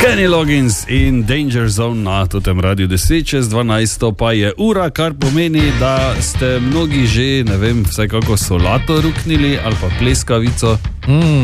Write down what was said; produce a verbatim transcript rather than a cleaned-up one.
Kenny Loggins in Danger Zone na totem radiju deset čez dvanajst, pa je ura, kar pomeni, da ste mnogi že, ne vem, vsaj kako solato ruknili ali pa pleskavico. Mm.